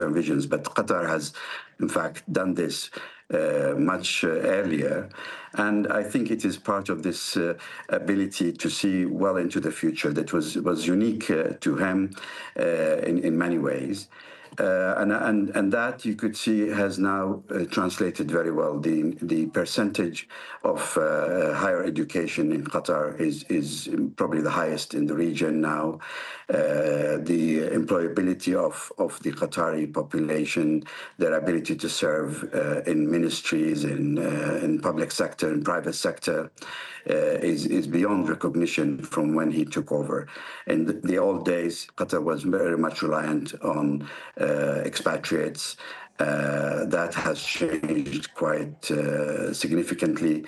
long-term visions. But Qatar has, in fact, done this much earlier. And I think it is part of this ability to see well into the future that was unique to him in many ways. And that you could see has now translated very well. The percentage of higher education in Qatar is probably the highest in the region now. The employability of the Qatari population, their ability to serve in ministries, in public sector, in private sector, is beyond recognition from when he took over. In the old days, Qatar was very much reliant on expatriates. That has changed quite significantly.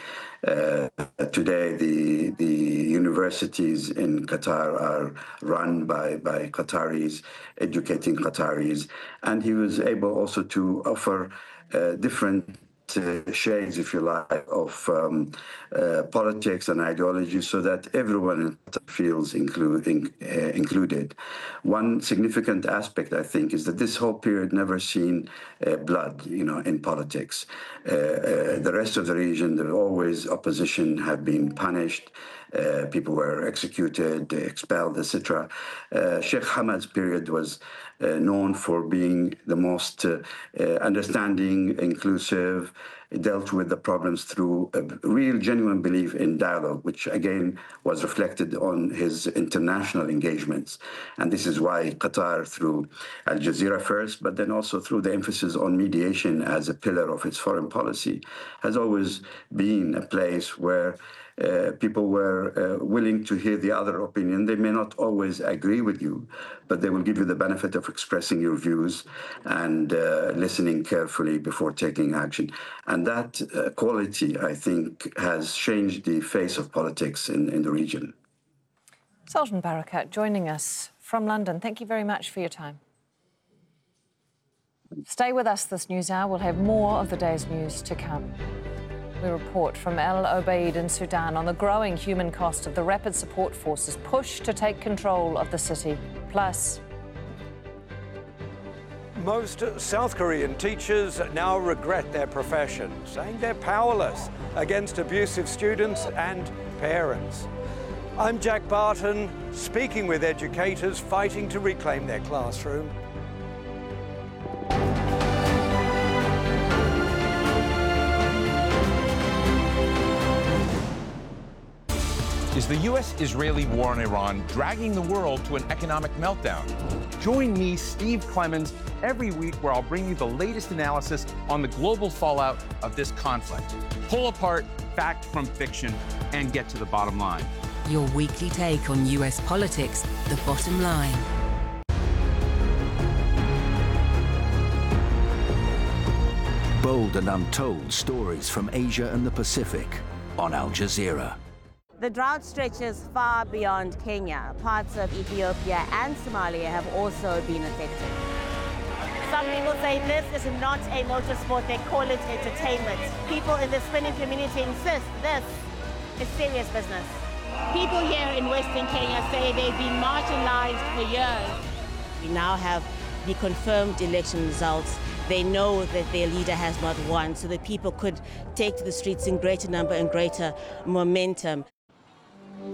Today, the universities in Qatar are run by Qataris, educating Qataris, and he was able also to offer different shades, if you like, of politics and ideology so that everyone feels included. One significant aspect, I think, is that this whole period never seen blood, in politics. The rest of the region, there always opposition have been punished. People were executed, expelled, etc. Sheikh Hamad's period was known for being the most understanding, inclusive, dealt with the problems through a real, genuine belief in dialogue, which again was reflected on his international engagements. And this is why Qatar, through Al Jazeera first, but then also through the emphasis on mediation as a pillar of its foreign policy, has always been a place where people were willing to hear the other opinion. They may not always agree with you, but they will give you the benefit of expressing your views and listening carefully before taking action. And that quality, I think, has changed the face of politics in the region. Sultan Barakat joining us from London. Thank you very much for your time. Stay with us this news hour. We'll have more of the day's news to come. We report from El Obeid in Sudan on the growing human cost of the Rapid Support Forces' push to take control of the city. Plus, most South Korean teachers now regret their profession, saying they're powerless against abusive students and parents. I'm Jack Barton, speaking with educators fighting to reclaim their classroom. Is the U.S.-Israeli war on Iran dragging the world to an economic meltdown? Join me, Steve Clemens, every week where I'll bring you the latest analysis on the global fallout of this conflict. Pull apart fact from fiction and get to the bottom line. Your weekly take on U.S. politics, The Bottom Line. Bold and untold stories from Asia and the Pacific on Al Jazeera. The drought stretches far beyond Kenya. Parts of Ethiopia and Somalia have also been affected. Some people say this is not a motorsport, they call it entertainment. People in the spinning community insist this is serious business. People here in Western Kenya say they've been marginalized for years. We now have the confirmed election results. They know that their leader has not won, so that people could take to the streets in greater number and greater momentum.